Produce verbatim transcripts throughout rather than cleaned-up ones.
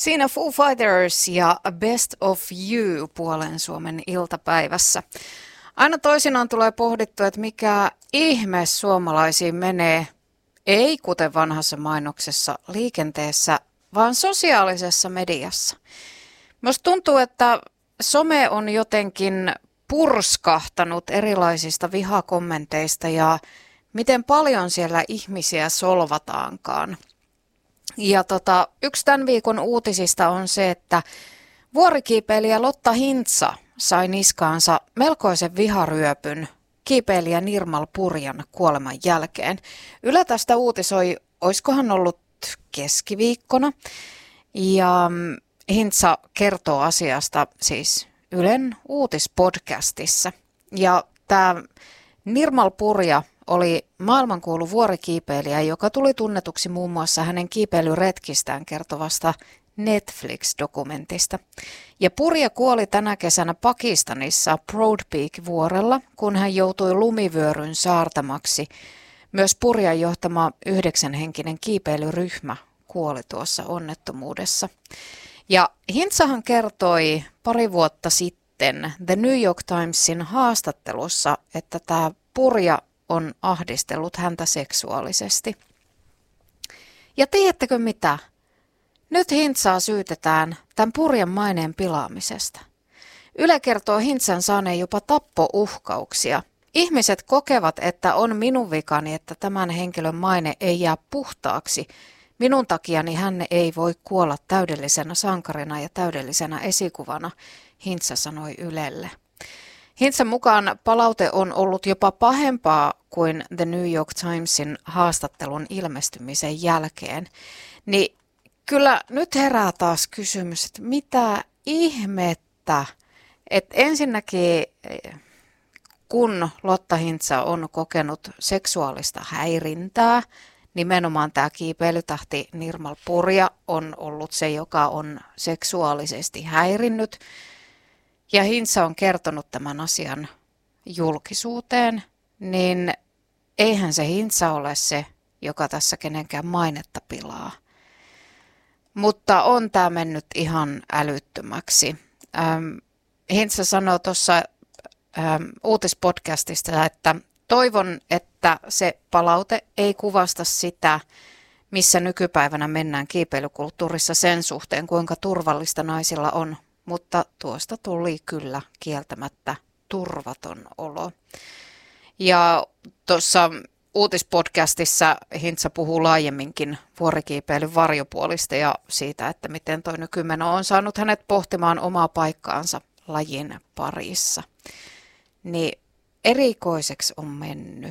Siinä Foo Fighters ja Best of You puolen Suomen iltapäivässä. Aina toisinaan tulee pohdittua, että mikä ihme suomalaisiin menee, ei kuten vanhassa mainoksessa liikenteessä, vaan sosiaalisessa mediassa. Minusta tuntuu, että some on jotenkin purskahtanut erilaisista vihakommenteista ja miten paljon siellä ihmisiä solvataankaan. Ja tota, yksi tämän viikon uutisista on se, että vuorikiipeilijä Lotta Hintsa sai niskaansa melkoisen viharyöpyn kiipeilijä Nirmal Purjan kuoleman jälkeen. Yle tästä uutisoi, oiskohan ollut keskiviikkona, ja Hintsa kertoo asiasta siis Ylen uutispodcastissa. Ja tämä Nirmal Purja oli maailmankuulu vuorikiipeilijä, joka tuli tunnetuksi muun muassa hänen kiipeilyretkistään kertovasta Netflix-dokumentista. Ja Purja kuoli tänä kesänä Pakistanissa Broad Peak-vuorella, kun hän joutui lumivyöryn saartamaksi. Myös Purjan johtama yhdeksänhenkinen kiipeilyryhmä kuoli tuossa onnettomuudessa. Ja Hintsahan kertoi pari vuotta sitten The New York Timesin haastattelussa, että tämä Purja on ahdistellut häntä seksuaalisesti. Ja tiedättekö mitä? Nyt Hintsaa syytetään tämän Purjan maineen pilaamisesta. Yle kertoo Hintsan saaneen jopa tappouhkauksia. Ihmiset kokevat, että on minun vikani, että tämän henkilön maine ei jää puhtaaksi. Minun takiani hän ei voi kuolla täydellisenä sankarina ja täydellisenä esikuvana, Hintsa sanoi Ylelle. Hintsan mukaan palaute on ollut jopa pahempaa kuin The New York Timesin haastattelun ilmestymisen jälkeen. Niin kyllä nyt herää taas kysymys, että mitä ihmettä, että ensinnäkin kun Lotta Hintsa on kokenut seksuaalista häirintää, nimenomaan tämä kiipeilytähti Nirmal Purja on ollut se, joka on seksuaalisesti häirinnyt. Ja Hintsa on kertonut tämän asian julkisuuteen, niin eihän se Hintsa ole se, joka tässä kenenkään mainetta pilaa. Mutta on tämä mennyt ihan älyttömäksi. Ähm, Hintsa sanoo tuossa ähm, uutispodcastista, että toivon, että se palaute ei kuvasta sitä, missä nykypäivänä mennään kiipeilykulttuurissa sen suhteen, kuinka turvallista naisilla on. Mutta tuosta tuli kyllä kieltämättä turvaton olo. Ja tuossa uutispodcastissa Hintsa puhuu laajemminkin vuorikiipeilyn varjopuolista ja siitä, että miten toi nykymeno on saanut hänet pohtimaan omaa paikkaansa lajin parissa. Niin erikoiseksi on mennyt.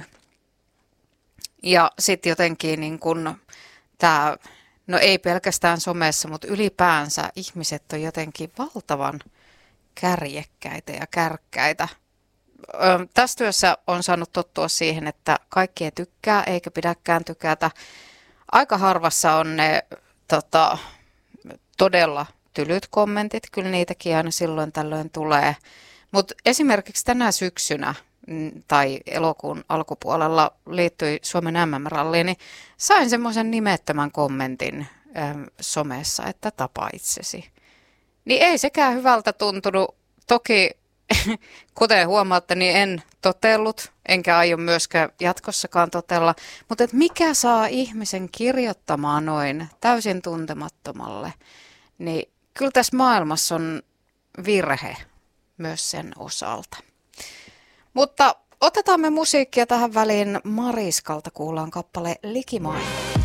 Ja sitten jotenkin niin kun tämä, no ei pelkästään somessa, mutta ylipäänsä ihmiset on jotenkin valtavan kärjekkäitä ja kärkkäitä. Ö, tässä työssä on saanut tottua siihen, että kaikki ei tykkää eikä pidäkään tykätä. Aika harvassa on ne tota, todella tylyt kommentit, kyllä niitäkin aina silloin tällöin tulee. Mutta esimerkiksi tänä syksynä tai elokuun alkupuolella liittyi Suomen M M-ralliin, niin sain semmoisen nimettömän kommentin ähm, somessa, että tapa itsesi. Niin ei sekään hyvältä tuntunut. Toki, kuten huomaatte, niin en totellut, enkä aio myöskään jatkossakaan totella. Mutta et mikä saa ihmisen kirjoittamaan noin täysin tuntemattomalle, niin kyllä tässä maailmassa on virhe myös sen osalta. Mutta otetaan me musiikkia tähän väliin. Mariskalta kuullaan kappale Likimain.